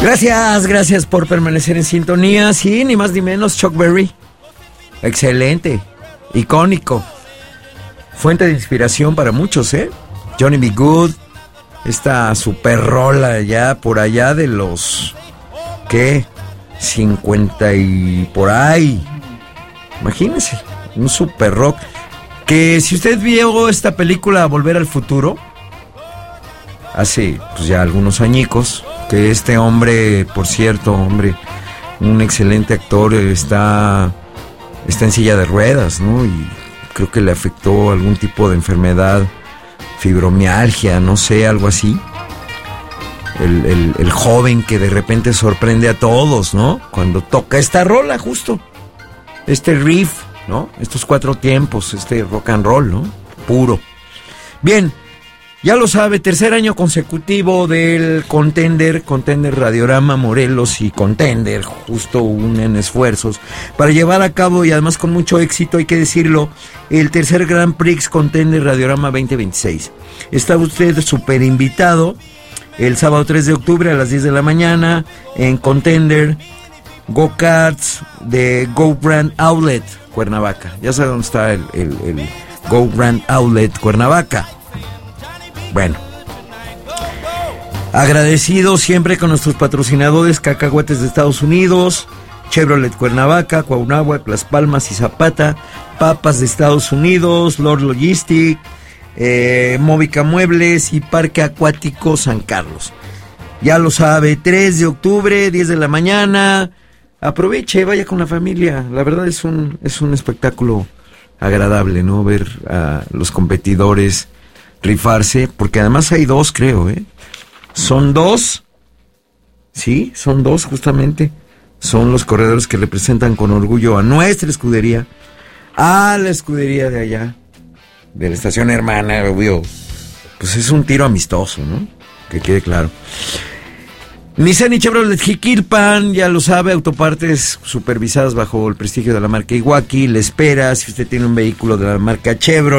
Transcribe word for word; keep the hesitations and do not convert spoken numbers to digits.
Gracias, gracias por permanecer en sintonía. Sí, ni más ni menos, Chuck Berry. Excelente, icónico. Fuente de inspiración para muchos, ¿eh? Johnny B. Good. Esta super rola ya por allá de los... ¿Qué? cincuenta y por ahí. Imagínense, un super rock. Que si usted vio esta película Volver al Futuro, hace pues ya algunos añicos, que este hombre, por cierto, hombre, un excelente actor, está, está en silla de ruedas, ¿no? Y creo que le afectó algún tipo de enfermedad, fibromialgia, no sé, algo así. El, el, el joven que de repente sorprende a todos, ¿no? Cuando toca esta rola, justo. Este riff, ¿no? Estos cuatro tiempos, este rock and roll, ¿no? Puro. Bien, ya lo sabe, tercer año consecutivo del Contender, Contender Radiorama Morelos y Contender, justo unen esfuerzos para llevar a cabo, y además con mucho éxito, hay que decirlo, el tercer Grand Prix Contender Radiorama veinte veintiséis. Está usted súper invitado el sábado tres de octubre a las diez de la mañana en Contender, Go-Karts de Go Brand Outlet, Cuernavaca. Ya sabe dónde está el, el, el Go Brand Outlet, Cuernavaca. Bueno, agradecido siempre con nuestros patrocinadores: Cacahuetes de Estados Unidos, Chevrolet Cuernavaca, Cuauhnáhuac, Las Palmas y Zapata, Papas de Estados Unidos, Lord Logistic, eh, Móvica Muebles y Parque Acuático San Carlos. Ya lo sabe, tres de octubre, diez de la mañana. Aproveche, vaya con la familia. La verdad es un, es un espectáculo agradable, ¿no? Ver a los competidores rifarse, porque además hay dos, creo, ¿eh? Son dos, sí, son dos justamente. Son los corredores que representan con orgullo a nuestra escudería, a la escudería de allá, de la estación hermana, obvio. Pues es un tiro amistoso, ¿no? Que quede claro. Nissan y Chevrolet Jiquilpan, ya lo sabe, autopartes supervisadas bajo el prestigio de la marca Iwaki, le espera si usted tiene un vehículo de la marca Chevrolet.